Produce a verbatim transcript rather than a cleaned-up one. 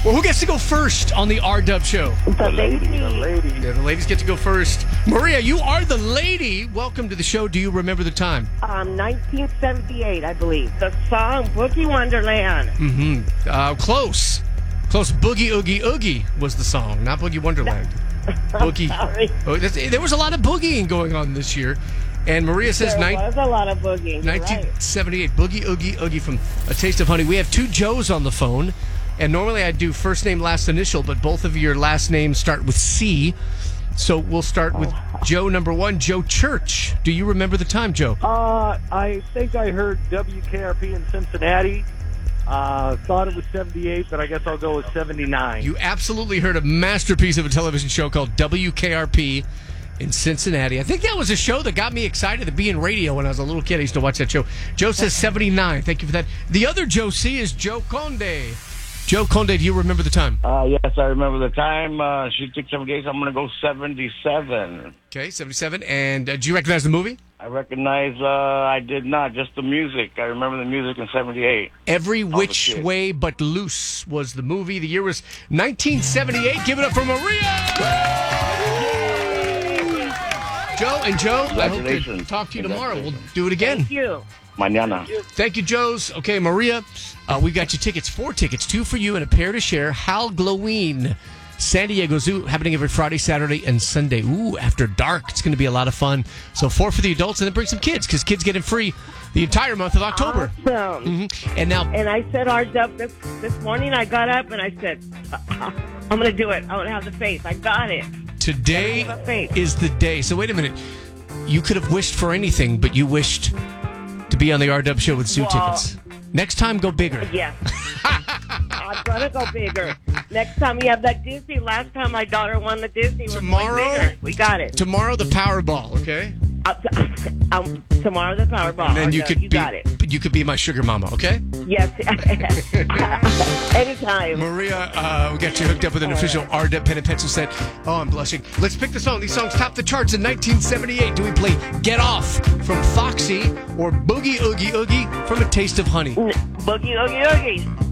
Well, who gets to go first on the R-Dub show? The lady. The lady. Yeah, the ladies get to go first. Maria, you are the lady. Welcome to the show. Do you remember the time? Um, nineteen seventy-eight, I believe. The song Boogie Wonderland. Mm-hmm. Uh, close. Close. Boogie Oogie Oogie was the song, not Boogie Wonderland. Boogie. Sorry. Oh, that's, there was a lot of boogieing going on this year. And Maria says There ni- was a lot of boogieing. You're nineteen seventy-eight. right. Boogie Oogie Oogie from A Taste of Honey. We have two Joes on the phone. And normally I do first name, last initial, but both of your last names start with C. So we'll start with Joe number one, Joe Church. Do you remember the time, Joe? Uh, I think I heard W K R P in Cincinnati. Uh, thought it was seventy-eight, but I guess I'll go with seventy-nine. You absolutely heard a masterpiece of a television show called W K R P in Cincinnati. I think that was a show that got me excited to be in radio when I was a little kid. I used to watch that show. Joe says seventy-nine. Thank you for that. The other Joe C is Joe Conde. Joe Conde, do you remember the time? Uh, yes, I remember the time. Uh, she took seventy-eight, so I'm going to go seventy-seven. Okay, seventy-seven. And uh, do you recognize the movie? I recognize, uh, I did not, just the music. I remember the music in seventy-eight. Every the Which kid. Way But Loose was the movie. The year was nineteen seventy-eight. Give it up for Maria! Joe and Joe, I hope to Congratulations. talk to you tomorrow. We'll do it again. Thank you. Mañana. Thank you, Joes. Okay, Maria, uh, we've got you tickets, four tickets, two for you and a pair to share. Halloween, San Diego Zoo, happening every Friday, Saturday, and Sunday. Ooh, after dark. It's going to be a lot of fun. So four for the adults, and then bring some kids, because kids get in free the entire month of October. Awesome. Mm-hmm. And now, And I said our dub this this morning. I got up and I said, uh, I'm going to do it. I'm going to have the faith. I got it. today Have faith. is the day. So wait a minute. You could have wished for anything, but you wished to be on the R-Dub show with Zoo Well- tickets. Next time, go bigger. Yes. I'm going to go bigger. Next time we have that Disney. Last time my daughter won the Disney. We're going Tomorrow? bigger. We got it. Tomorrow, the Powerball, okay? Uh, um, tomorrow the Powerball. And then you Our could dub. You be, got it. you could be my sugar mama, okay? Yes. Anytime. Maria, uh, we got you hooked up with an official R-Dub pen and pencil set. Oh, I'm blushing. Let's pick the song. These songs topped the charts in nineteen seventy-eight. Do we play Get Off from Foxy or Boogie Oogie Oogie from A Taste of Honey? Boogie, oogie, oogie.